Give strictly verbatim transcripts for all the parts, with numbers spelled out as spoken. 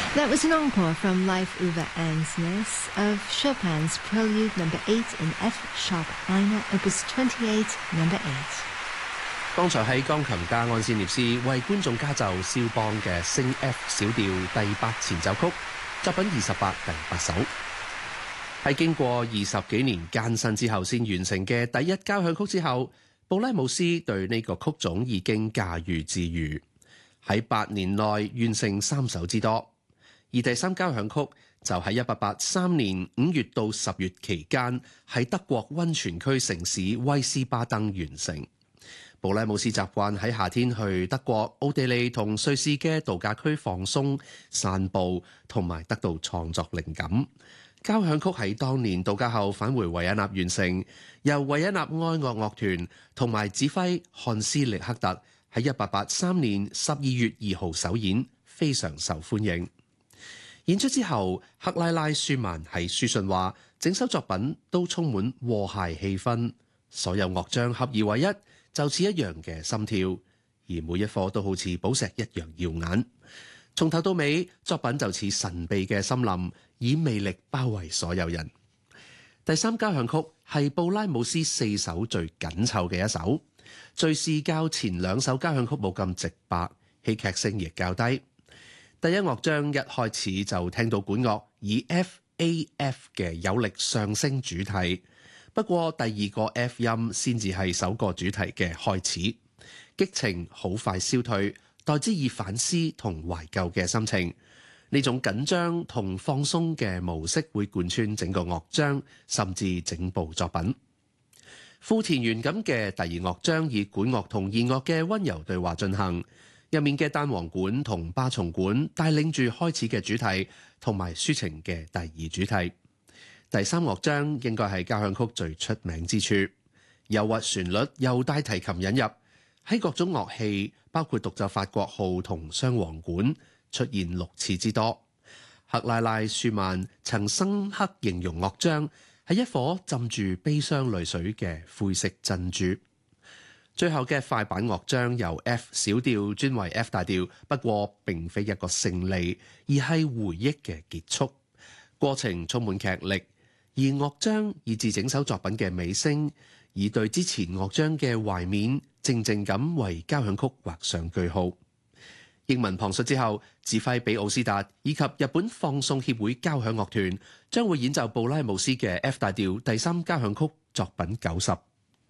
That was an encore from Life über Ansness of Chopin's Prelude Number Eight in F-sharp minor, Opus twenty-eight, Number Eight。 剛才喺鋼琴家安斯涅斯為觀眾加奏肖邦嘅升 F 小調第八前奏曲，作品二十八第八首，喺經過二十幾年艱辛之後先完成嘅第一交響曲之後，布拉姆斯對呢個曲種已經駕馭自如，喺八年內完成三首之多。而第三交響曲就喺一八八三年五月到十月期間喺德國溫泉區城市威斯巴登完成。布拉姆斯習慣喺夏天去德國、奧地利同瑞士嘅度假區放鬆、散步同埋得到創作靈感。交響曲喺當年度假後返回維也納完成，由維也納愛樂樂團同埋指揮漢斯力克特喺一八八三年十二月二號首演，非常受歡迎。演出之後，克拉拉舒曼喺書信話，整首作品都充滿和諧氣氛，所有樂章合而為一，就似一樣嘅心跳，而每一顆都好似寶石一樣耀眼。從頭到尾，作品就似神秘嘅森林，以魅力包圍所有人。第三交響曲係布拉姆斯四首最緊湊嘅一首，敘事較前兩首交響曲冇咁直白，戲劇性亦較低。第一樂章一開始就聽到管樂以 F A F 嘅有力上升主題，不過第二個 F 音先至係首個主題嘅開始，激情好快消退，代之以反思同懷舊嘅心情。呢種緊張同放鬆嘅模式會貫穿整個樂章，甚至整部作品。富田園咁嘅第二樂章以管樂同弦樂嘅溫柔對話進行。入面嘅單簧管同巴松管帶領住開始嘅主題同埋抒情嘅第二主題。第三樂章應該係交響曲最出名之處，憂鬱旋律由大提琴引入，喺各種樂器包括獨奏法國號同雙簧管出現六次之多。克拉拉舒曼曾深刻形容樂章係一顆浸住悲傷淚水嘅灰色珍珠。最後嘅快板樂章由 F 小調轉為 F 大調，不過並非一個勝利，而係回憶嘅結束。過程充滿劇力，而樂章以至整首作品嘅尾聲，以對之前樂章嘅懷緬，靜靜咁為交響曲畫上句號。英文旁述之後，指揮比奧斯達以及日本放送協會交響樂團將會演奏布拉姆斯嘅 F 大調第三交響曲作品九十。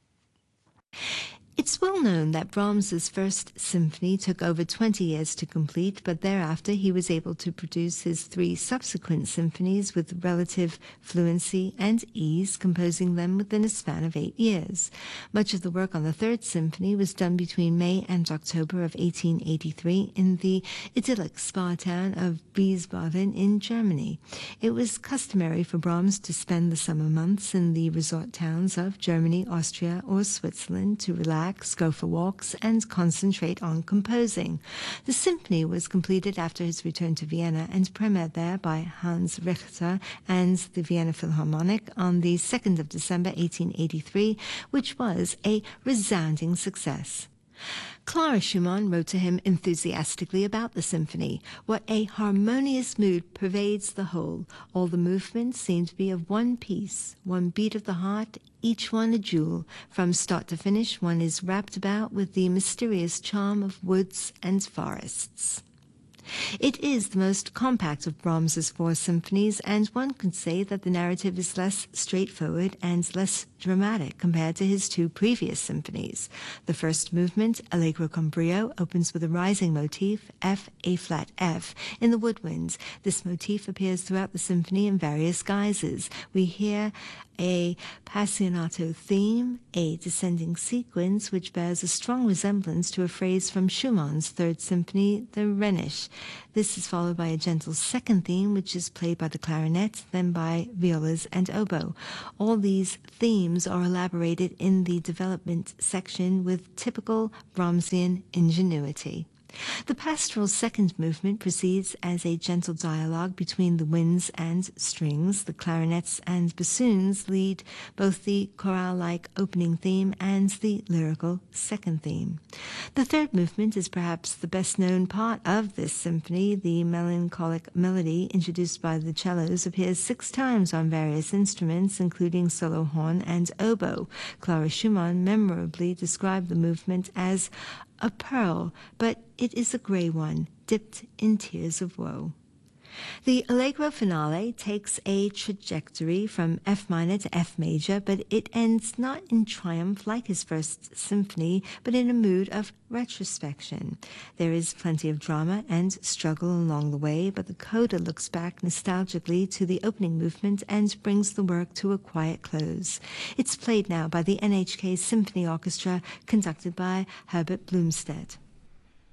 It's well known that Brahms's first symphony took over twenty years to complete, but thereafter he was able to produce his three subsequent symphonies with relative fluency and ease, composing them within a span of eight years. Much of the work on the third symphony was done between May and October of eighteen eighty-three in the idyllic spa town of Wiesbaden in Germany. It was customary for Brahms to spend the summer months in the resort towns of Germany, Austria, or Switzerland to relax, go for walks, and concentrate on composing. The symphony was completed after his return to Vienna and premiered there by Hans Richter and the Vienna Philharmonic on the second of December eighteen eighty-three, which was a resounding success. Clara Schumann wrote to him enthusiastically about the symphony. What a harmonious mood pervades the whole. All the movements seem to be of one piece, one beat of the heart, each one a jewel. From start to finish, one is wrapped about with the mysterious charm of woods and forests. It is the most compact of Brahms's four symphonies, and one could say that the narrative is less straightforward and less dramatic compared to his two previous symphonies. The first movement, Allegro con brio, opens with a rising motif, F, A-flat, F, in the woodwinds. This motif appears throughout the symphony in various guises. We hear a passionato theme, a descending sequence which bears a strong resemblance to a phrase from Schumann's Third Symphony, the Rhenish. This is followed by a gentle second theme, which is played by the clarinet, then by violas and oboe. All these themes are elaborated in the development section with typical Brahmsian ingenuity. The pastoral second movement proceeds as a gentle dialogue between the winds and strings. The clarinets and bassoons lead both the chorale-like opening theme and the lyrical second theme. The third movement is perhaps the best-known part of this symphony. The melancholic melody, introduced by the cellos, appears six times on various instruments, including solo horn and oboe. Clara Schumann memorably described the movement as a pearl, but it is a gray one, dipped in tears of woe. The Allegro finale takes a trajectory from F minor to F major, but it ends not in triumph like his first symphony, but in a mood of retrospection. There is plenty of drama and struggle along the way, but the coda looks back nostalgically to the opening movement and brings the work to a quiet close. It's played now by the N H K Symphony Orchestra, conducted by Herbert Blumstedt.